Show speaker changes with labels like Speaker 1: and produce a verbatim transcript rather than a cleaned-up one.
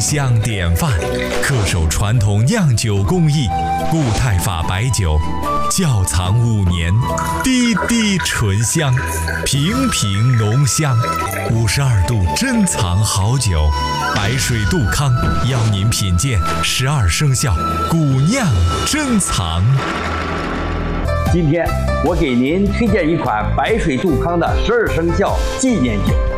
Speaker 1: 香典范，恪守传统酿酒工艺。固态法白酒，窖藏五年，滴滴醇香，平平浓香。五十二度珍藏好酒，白水杜康邀您品鉴十二生肖古酿珍藏。
Speaker 2: 今天我给您推荐一款白水杜康的十二生肖纪念酒。